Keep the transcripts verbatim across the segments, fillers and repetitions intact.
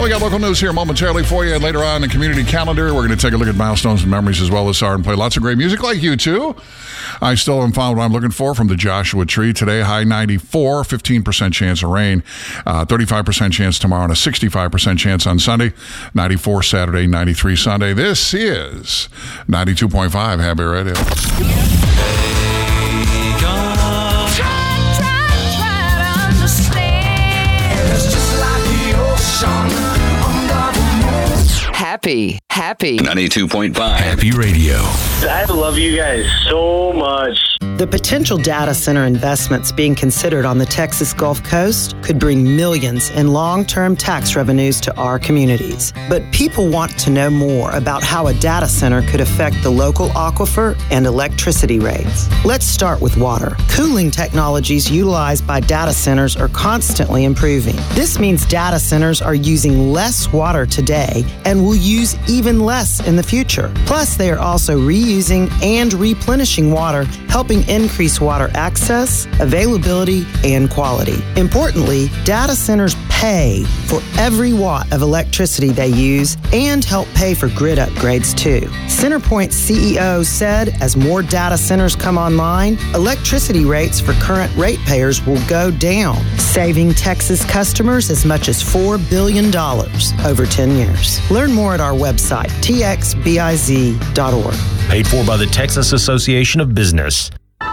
we got local news here momentarily for you. And later on in the community calendar, we're going to take a look at milestones and memories as well as start and play lots of great music like you two. I still haven't found what I'm looking for from the Joshua Tree today. High ninety-four, fifteen percent chance of rain, uh, thirty-five percent chance tomorrow, and a sixty-five percent chance on Sunday. ninety-four Saturday, ninety-three Sunday. This is ninety-two point five Happy Radio. Happy, happy. ninety-two point five Happy Radio. I love you guys so much. The potential data center investments being considered on the Texas Gulf Coast could bring millions in long-term tax revenues to our communities. But people want to know more about how a data center could affect the local aquifer and electricity rates. Let's start with water. Cooling technologies utilized by data centers are constantly improving. This means data centers are using less water today and will use even less in the future. Plus, they are also reusing and replenishing water, helping increase water access, availability, and quality. Importantly, data centers pay for every watt of electricity they use and help pay for grid upgrades too. CenterPoint C E O said as more data centers come online, electricity rates for current ratepayers will go down, saving Texas customers as much as four billion dollars over ten years. Learn more at our website, T X biz dot org. Paid for by the Texas Association of Business.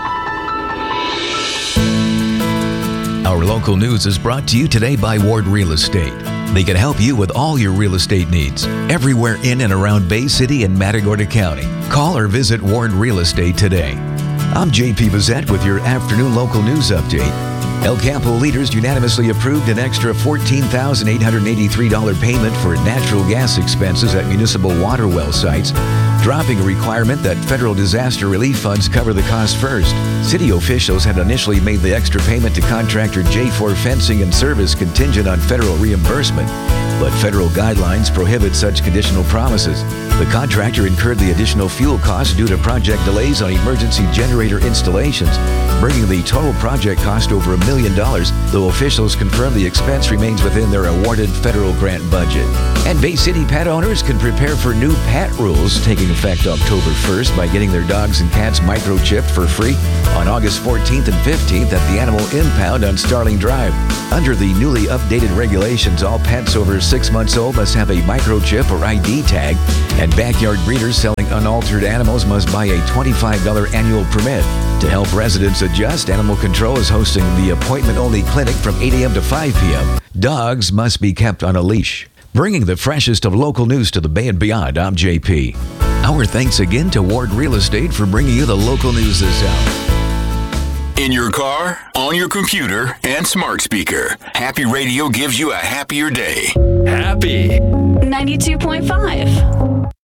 Our local news is brought to you today by Ward Real Estate. They can help you with all your real estate needs, everywhere in and around Bay City and Matagorda County. Call or visit Ward Real Estate today. I'm J P Bissett with your afternoon local news update. El Campo leaders unanimously approved an extra fourteen thousand eight hundred eighty-three dollars payment for natural gas expenses at municipal water well sites, dropping a requirement that federal disaster relief funds cover the cost first. City officials had initially made the extra payment to contractor J four Fencing and Service contingent on federal reimbursement, but federal guidelines prohibit such conditional promises. The contractor incurred the additional fuel costs due to project delays on emergency generator installations, bringing the total project cost over a million dollars, though officials confirm the expense remains within their awarded federal grant budget. And Bay City pet owners can prepare for new pet rules taking effect October first by getting their dogs and cats microchipped for free on August fourteenth and fifteenth at the Animal Impound on Starling Drive. Under the newly updated regulations, all pets over six months old must have a microchip or I D tag, and backyard breeders selling unaltered animals must buy a twenty-five dollars annual permit. To help residents adjust, Animal Control is hosting the appointment-only clinic from eight a.m. to five p.m. Dogs must be kept on a leash. Bringing the freshest of local news to the Bay and beyond, I'm J P. Our thanks again to Ward Real Estate for bringing you the local news this hour. In your car, on your computer, and smart speaker, Happy Radio gives you a happier day. Happy ninety-two point five